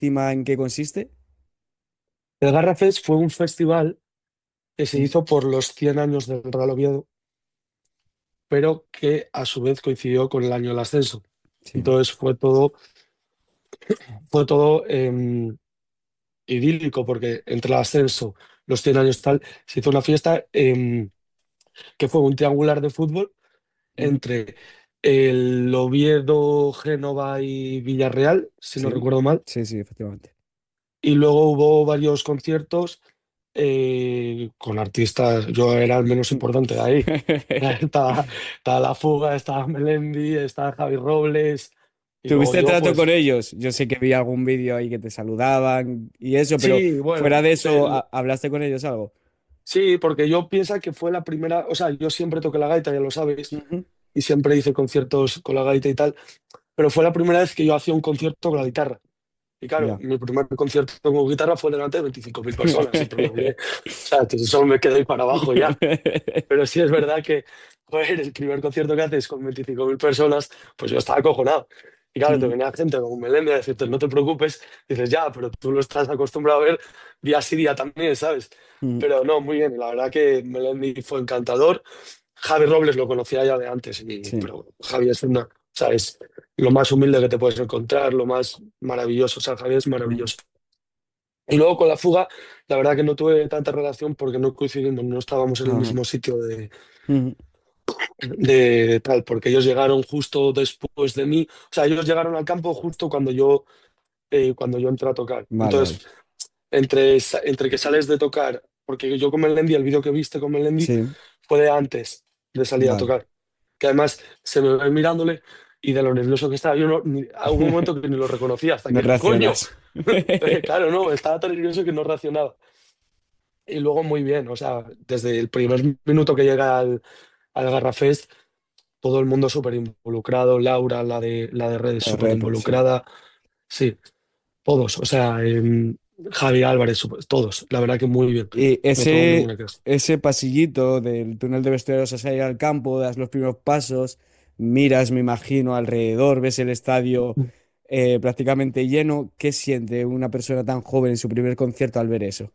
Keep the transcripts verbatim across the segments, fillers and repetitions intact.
última en qué consiste? El Garra Fest fue un festival que se Ujú. hizo por los cien años del Real Oviedo, pero que a su vez coincidió con el año del ascenso. Sí. Entonces fue todo, fue todo em, idílico, porque entre el ascenso, los cien años tal, se hizo una fiesta em, que fue un triangular de fútbol Ujú. entre el Oviedo, Génova y Villarreal, si no Sí, recuerdo mal. sí, sí, efectivamente. Y luego hubo varios conciertos eh, con artistas, yo era el menos importante de ahí. Estaba, estaba La Fuga, estaba Melendi, estaba Javi Robles, y luego ¿Tuviste yo, trato con pues, ellos? Yo sé que vi algún vídeo ahí que te saludaban y eso, pero sí, fuera bueno, de te- eso, ¿ha- ¿hablaste con ellos algo? sí, porque yo pienso que fue la primera, o sea, yo siempre toqué la gaita, ya lo sabes, Ujú. y siempre hice conciertos con la gaita y tal, pero fue la primera vez que yo hacía un concierto con la guitarra. Y claro, Ya. mi primer concierto con guitarra fue delante de veinticinco mil personas, y te lo diré. O sea, entonces solo me quedé ahí para abajo ya. Pero sí es verdad que, joder, el primer concierto que haces con veinticinco mil personas, pues yo estaba acojonado. Y claro, te Ujú. venía gente como Melendi a decirte, no te preocupes, dices, ya, pero tú lo estás acostumbrado a ver día sí día también, ¿sabes? Ujú. Pero no, muy bien, la verdad que Melendi fue encantador. Javi Robles lo conocía ya de antes, y, Sí. pero Javi es una, o sea, es lo más humilde que te puedes encontrar, lo más maravilloso, o sea, Javi es Ujú. maravilloso. Y luego con la fuga, la verdad que no tuve tanta relación porque no coincidimos, no estábamos en el Ajá. mismo sitio de Ujú. de tal, porque ellos llegaron justo después de mí, o sea, ellos llegaron al campo justo cuando yo, eh, cuando yo entré a tocar. Vale, vale. Entonces, entre, sa- entre que sales de tocar, porque yo con Melendi, el vídeo que viste con Melendi Sí, fue de antes de salir a vale. tocar, que además se me ve mirándole y de lo nervioso que estaba, yo no, ni- hubo un momento que ni lo reconocía, hasta No que, coño, reaccionas. claro, no, estaba tan nervioso que no reaccionaba. Y luego muy bien, o sea, desde el primer minuto que llega al, al Garrafest, todo el mundo súper involucrado, Laura, la de, la de redes La súper repre, sí. involucrada, sí, todos, o sea, em, Javi Álvarez, súper- todos, la verdad que muy bien, Y no tengo ese, ninguna queja. ese pasillito del túnel de vestuarios a salir al campo, das los primeros pasos, miras, me imagino, alrededor, ves el estadio eh, prácticamente lleno. ¿Qué siente una persona tan joven en su primer concierto al ver eso?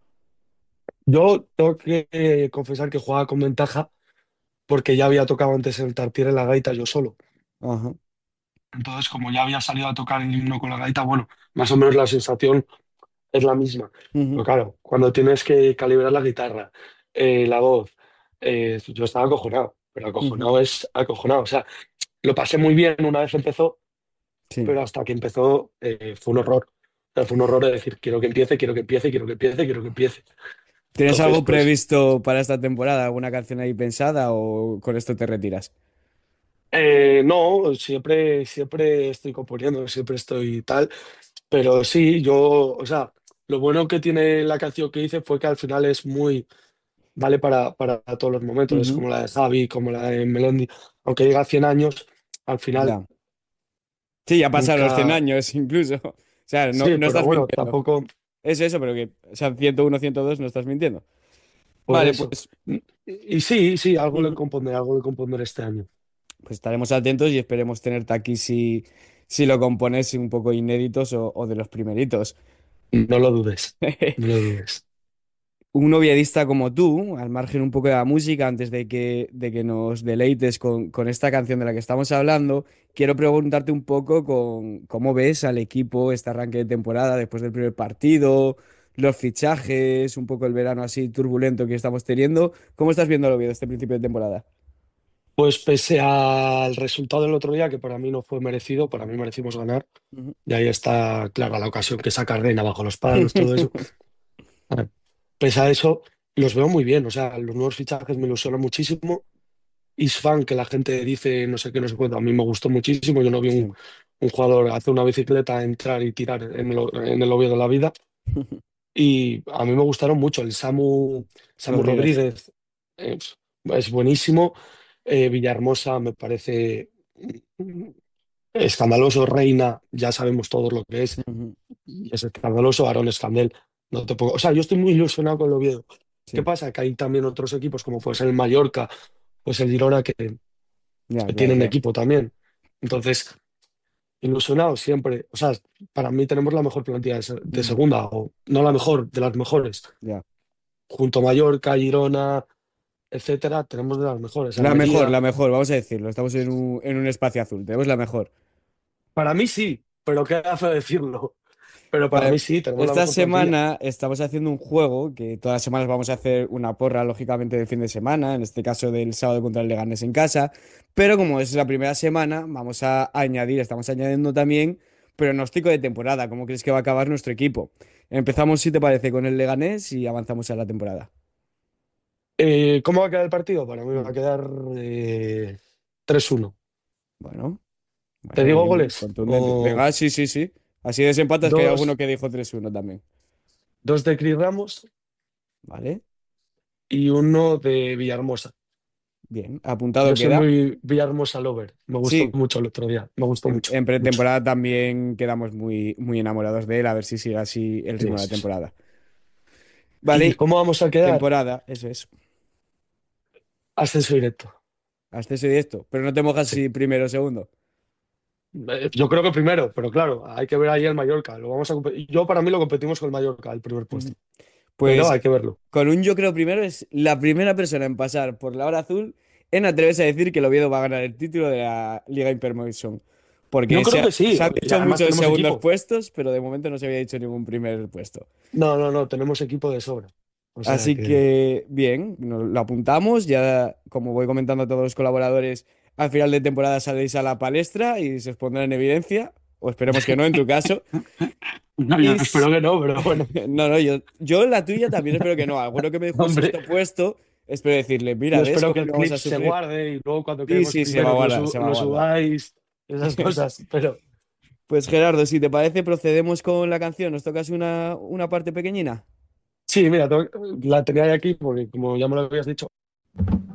Yo tengo que eh, confesar que jugaba con ventaja porque ya había tocado antes el Tartiere en la gaita yo solo. Ajá. Entonces, como ya había salido a tocar el himno con la gaita, bueno, más o menos la sensación es la misma. Pero Ujú. claro, cuando tienes que calibrar la guitarra, eh, la voz, eh, yo estaba acojonado, pero Ujú. acojonado es acojonado. O sea, lo pasé muy bien una vez empezó, Sí. pero hasta que empezó eh, fue un horror. O sea, fue un horror de decir, quiero que empiece, quiero que empiece, quiero que empiece, quiero que empiece. ¿Tienes Entonces, algo pues, previsto para esta temporada? ¿Alguna canción ahí pensada o con esto te retiras? eh, no, siempre, siempre estoy componiendo, siempre estoy tal, pero sí, yo, o sea, lo bueno que tiene la canción que hice fue que al final es muy vale para, para todos los momentos, es Ujú. como la de Javi, como la de Melendi, aunque llega a cien años, al final Ya. Sí, ya pasaron los cien nunca, años incluso. O sea, no, sí, no pero estás bueno, mintiendo. tampoco, Es eso, pero que, o sea, ciento uno, ciento dos, no estás mintiendo. por Vale, eso. pues, Y, y sí, sí, algo le ujú, compondré, algo le compondré este año. pues estaremos atentos y esperemos tenerte aquí si, si lo compones un poco inéditos o, o de los primeritos. No lo dudes, no lo dudes. Un noviadista como tú, al margen un poco de la música, antes de que, de que nos deleites con, con esta canción de la que estamos hablando, quiero preguntarte un poco con cómo ves al equipo este arranque de temporada después del primer partido, los fichajes, un poco el verano así turbulento que estamos teniendo. ¿Cómo estás viendo el Oviedo este principio de temporada? Pues pese al resultado del otro día, que para mí no fue merecido, para mí merecimos ganar, Ujú. y ahí está clara la ocasión que saca Reina bajo los palos, todo eso. A ver, pese a eso, los veo muy bien, o sea, los nuevos fichajes me ilusionan muchísimo. Isfan, que la gente dice no sé qué, no sé cuánto, a mí me gustó muchísimo. Yo no vi un, Sí. un jugador hacer una bicicleta, entrar y tirar en el, en el Oviedo de la vida. Y a mí me gustaron mucho. El Samu, Samu Rodríguez. Rodríguez eh, es buenísimo. Eh, Villahermosa me parece mm, escandaloso. Reina, ya sabemos todos lo que es. Ujú. Y es escandaloso. Aarón Escandel, no te puedo... O sea, yo estoy muy ilusionado con el Oviedo. ¿Qué Sí, pasa? Que hay también otros equipos, como puede ser el Mallorca, pues el Girona, que ya, que claro, tienen claro. equipo también. Entonces, ilusionado siempre. O sea, para mí tenemos la mejor plantilla de, se- de Mm, segunda, o no la mejor, de las mejores. ya. Junto a Mallorca, Girona, etcétera, tenemos de las mejores. La mejor, Almería. la mejor, vamos a decirlo. Estamos en un, en un espacio azul. Tenemos la mejor. Para mí sí, pero qué hace decirlo. Pero para Vale, mí sí, tenemos la esta mejor plantilla. semana estamos haciendo un juego que todas las semanas vamos a hacer una porra, lógicamente, del fin de semana, en este caso del sábado contra el Leganés en casa, pero como es la primera semana, vamos a añadir, estamos añadiendo también pronóstico de temporada, cómo crees que va a acabar nuestro equipo. Empezamos, si te parece, con el Leganés y avanzamos a la temporada. Eh, ¿cómo va a quedar el partido? Para mí va a Mm, quedar eh, tres uno. Bueno, ¿Te bueno, digo bien, goles? contundente. O Venga, sí, sí, sí. Así desempatas que hay alguno dos, que dijo tres uno también. dos de Cris Ramos ¿Vale? y uno de Villahermosa. Bien, apuntado Yo soy queda. muy Villahermosa lover. Me gustó Sí, mucho el otro día. Me gustó En, mucho, en mucho. pretemporada también quedamos muy, muy enamorados de él, a ver si sigue así el Sí, ritmo de la sí, sí. temporada. ¿Y Vale, cómo vamos a quedar? temporada, eso es. Ascenso directo. Acceso directo, pero no te mojas Sí. si primero o segundo. Eh, Yo creo que primero, pero claro, hay que ver ahí el Mallorca. Lo vamos a compe- Yo para mí lo competimos con el Mallorca, el primer puesto. Ujú. Pero Pues hay que verlo. con un yo creo primero es la primera persona en pasar por la hora azul en atreverse a decir que el Oviedo va a ganar el título de la Liga Hypermotion. Yo Porque se, creo ha- que sí. se han Y dicho además muchos tenemos segundos equipo. puestos, pero de momento no se había dicho ningún primer puesto. No, no, no, tenemos equipo de sobra. O sea Así que. que, bien, nos lo apuntamos. Ya, como voy comentando a todos los colaboradores, al final de temporada saldréis a la palestra y se os pondrá en evidencia. O esperemos que no, en tu caso. No, yo Y s- espero que no, pero bueno. no, no, yo, yo en la tuya también espero que no. Alguno que me dijo un Hombre, sexto puesto, espero decirle, yo mira, ¿ves espero cómo que el no vamos clip a se sufrir? guarde y luego cuando Sí, quedemos sí, se va a primeros lo, guardar, su- se va a lo guardar. subáis, esas cosas. Pero Pues Gerardo, si te parece, procedemos con la canción. ¿Nos tocas una, una parte pequeñina? sí, mira, tengo- la tenía ahí aquí porque como ya me lo habías dicho.